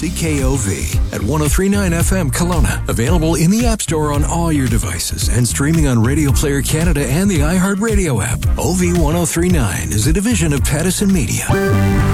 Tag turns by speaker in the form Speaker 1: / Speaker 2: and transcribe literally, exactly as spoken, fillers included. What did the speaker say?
Speaker 1: C K O V at one oh three point nine F M Kelowna. Available in the App Store on all your devices and streaming on Radio Player Canada and the iHeartRadio app. O V one oh three point nine is a division of Pattison Media.